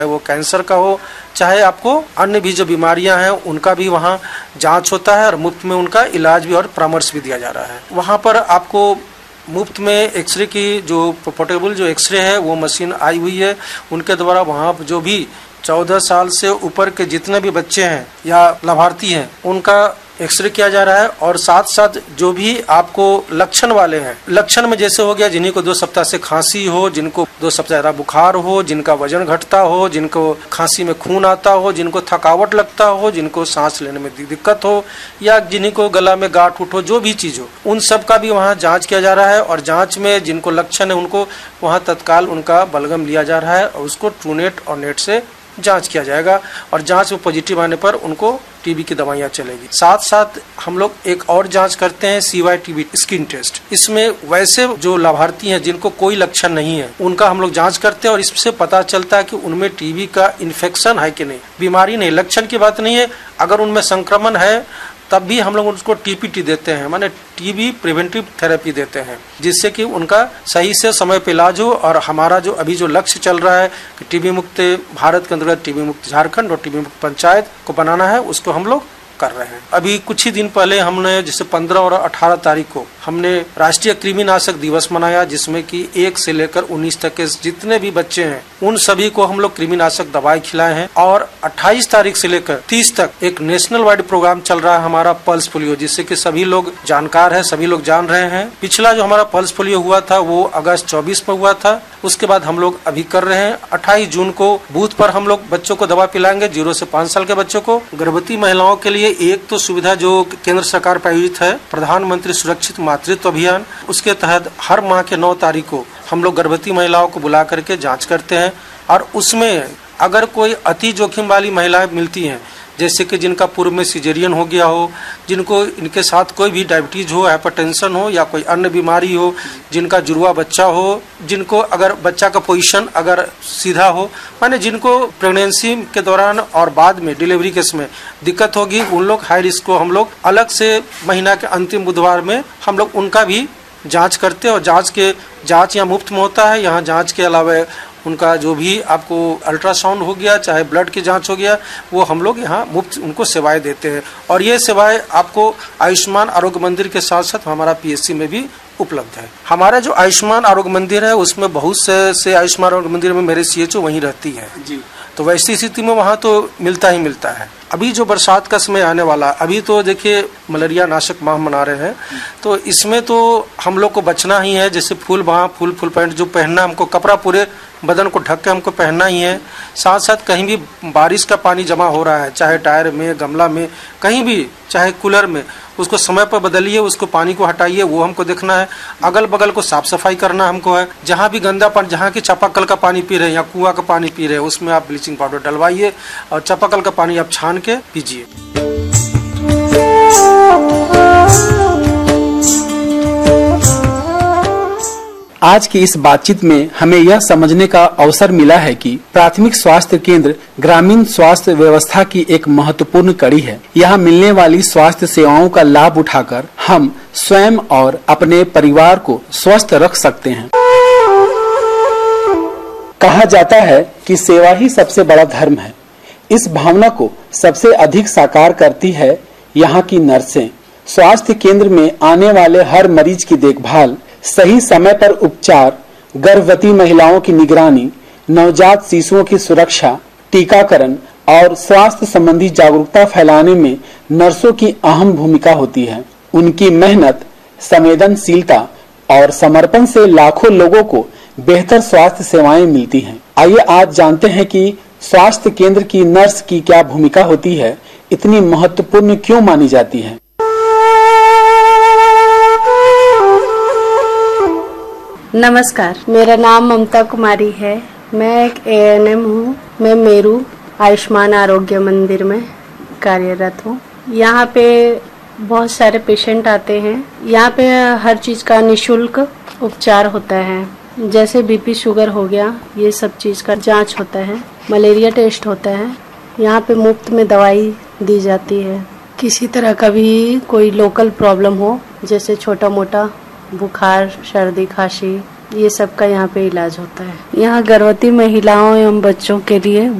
वो कैंसर का हो, चाहे आपको अन्य भी जो बीमारियां हैं उनका भी वहाँ जांच होता है और मुफ्त में उनका इलाज भी और परामर्श भी दिया जा रहा है। वहाँ पर आपको मुफ्त में एक्सरे की जो पोर्टेबल जो एक्सरे है वो मशीन आई हुई है, उनके द्वारा वहाँ जो भी 14 साल से ऊपर के जितने भी बच्चे हैं या लाभार्थी हैं उनका एक्सरे किया जा रहा है। और साथ साथ जो भी आपको लक्षण वाले हैं, लक्षण में जैसे हो गया जिन्हीं को 2 सप्ताह से खांसी हो, जिनको 2 सप्ताह ज़्यादा बुखार हो, जिनका वजन घटता हो, जिनको खांसी में खून आता हो, जिनको थकावट लगता हो, जिनको सांस लेने में दिक्कत हो, या जिन्हीं को गला में गांठ उठ हो, जो भी चीज़ हो, उन सब का भी वहाँ जाँच किया जा रहा है। और जाँच में जिनको लक्षण है उनको वहाँ तत्काल उनका बलगम लिया जा रहा है और उसको ट्रूनेट और नेट से जांच किया जाएगा और जांच में पॉजिटिव आने पर उनको टीबी की दवाइयाँ चलेगी। साथ साथ हम लोग एक और जांच करते हैं CY-TB स्किन टेस्ट। इसमें वैसे जो लाभार्थी हैं जिनको कोई लक्षण नहीं है उनका हम लोग जांच करते हैं और इससे पता चलता है कि उनमें टीबी का इन्फेक्शन है कि नहीं। बीमारी नहीं, लक्षण की बात नहीं है, अगर उनमें संक्रमण है तब भी हम लोग उसको TPT देते हैं, माने टीबी प्रिवेंटिव थेरेपी देते हैं, जिससे कि उनका सही से समय पे इलाज हो। और हमारा जो अभी जो लक्ष्य चल रहा है कि टीबी मुक्त भारत के अंतर्गत टीबी मुक्त झारखंड और टीबी मुक्त पंचायत को बनाना है, उसको हम लोग कर रहे हैं। अभी कुछ ही दिन पहले हमने जैसे 15 और 18 तारीख को हमने राष्ट्रीय कृमिनाशक दिवस मनाया, जिसमें कि 1 से लेकर 19 तक के जितने भी बच्चे हैं उन सभी को हम लोग कृमिनाशक दवाई खिलाए हैं। और 28 तारीख से लेकर 30 तक एक नेशनल वाइड प्रोग्राम चल रहा है हमारा पल्स पोलियो, जिससे कि सभी लोग जानकार है, सभी लोग जान रहे हैं। पिछला जो हमारा पल्स पोलियो हुआ था वो अगस्त 24 में हुआ था, उसके बाद हम लोग अभी कर रहे हैं 28 जून को बूथ पर हम लोग बच्चों को दवा पिलाएंगे, 0 से 5 साल के बच्चों को। गर्भवती महिलाओं के लिए एक तो सुविधा जो केंद्र सरकार प्रायोजित है, प्रधानमंत्री सुरक्षित मातृत्व अभियान, उसके तहत हर माह के 9 तारीख को हम लोग गर्भवती महिलाओं को बुला करके जांच करते हैं। और उसमें अगर कोई अति जोखिम वाली महिलाएं मिलती हैं, जैसे कि जिनका पूर्व में सिजेरियन हो गया हो, जिनको इनके साथ कोई भी डायबिटीज हो, हाइपरटेंशन हो या कोई अन्य बीमारी हो, जिनका जुड़वा बच्चा हो, जिनको अगर बच्चा का पोजीशन अगर सीधा हो, माने जिनको प्रेगनेंसी के दौरान और बाद में डिलीवरी केस में दिक्कत होगी, उन लोग हाई रिस्क को हम लोग अलग से महीना के अंतिम बुधवार में हम लोग उनका भी जांच करते हैं। और जांच यहाँ मुफ्त में होता है। यहाँ जांच के अलावा उनका जो भी आपको अल्ट्रासाउंड हो गया, चाहे ब्लड की जांच हो गया, वो हम लोग यहाँ मुफ्त उनको सेवाएं देते हैं। और ये सेवाएं आपको आयुष्मान आरोग्य मंदिर के साथ साथ हमारा PSC में भी उपलब्ध है। हमारा जो आयुष्मान आरोग्य मंदिर है उसमें बहुत से आयुष्मान आरोग्य मंदिर में मेरे CHO वहीं रहती है जी। तो वैसी स्थिति में वहाँ तो मिलता ही मिलता है। अभी जो बरसात का समय आने वाला, अभी तो देखिए मलेरिया नाशक माह मना रहे हैं, तो इसमें तो हम लोग को बचना ही है। जैसे फुल पैंट जो पहनना, हमको कपड़ा पूरे बदन को ढक के हमको पहनना ही है। साथ साथ कहीं भी बारिश का पानी जमा हो रहा है, चाहे टायर में, गमला में, कहीं भी, चाहे कूलर में, उसको समय पर बदलिए, उसको पानी को हटाइए, वो हमको देखना है। अगल बगल को साफ सफाई करना हमको है। जहाँ भी गंदा पानी, जहाँ की चापाकल का पानी पी रहे हैं या कुआं का पानी पी रहे हैं, उसमें आप ब्लीचिंग पाउडर डलवाइए और चापाकल का पानी आप छान के पीजिए। आज की इस बातचीत में हमें यह समझने का अवसर मिला है कि प्राथमिक स्वास्थ्य केंद्र ग्रामीण स्वास्थ्य व्यवस्था की एक महत्वपूर्ण कड़ी है। यहाँ मिलने वाली स्वास्थ्य सेवाओं का लाभ उठाकर हम स्वयं और अपने परिवार को स्वस्थ रख सकते हैं। कहा जाता है कि सेवा ही सबसे बड़ा धर्म है। इस भावना को सबसे अधिक साकार करती है यहाँ की नर्सें। स्वास्थ्य केंद्र में आने वाले हर मरीज की देखभाल, सही समय पर उपचार, गर्भवती महिलाओं की निगरानी, नवजात शिशुओं की सुरक्षा, टीकाकरण और स्वास्थ्य संबंधी जागरूकता फैलाने में नर्सों की अहम भूमिका होती है। उनकी मेहनत, संवेदनशीलता और समर्पण से लाखों लोगों को बेहतर स्वास्थ्य सेवाएं मिलती हैं। आइए आज जानते हैं कि स्वास्थ्य केंद्र की नर्स की क्या भूमिका होती है, इतनी महत्वपूर्ण क्यों मानी जाती है। नमस्कार, मेरा नाम ममता कुमारी है। मैं एक ANM हूँ। मैं मेरू आयुष्मान आरोग्य मंदिर में कार्यरत हूँ। यहाँ पे बहुत सारे पेशेंट आते हैं। यहाँ पे हर चीज़ का निशुल्क उपचार होता है, जैसे BP शुगर हो गया, ये सब चीज़ का जांच होता है, मलेरिया टेस्ट होता है। यहाँ पे मुफ्त में दवाई दी जाती है। किसी तरह का भी कोई लोकल प्रॉब्लम हो, जैसे छोटा मोटा बुखार, सर्दी, खांसी, ये सब का यहाँ पे इलाज होता है। यहाँ गर्भवती महिलाओं एवं बच्चों के लिए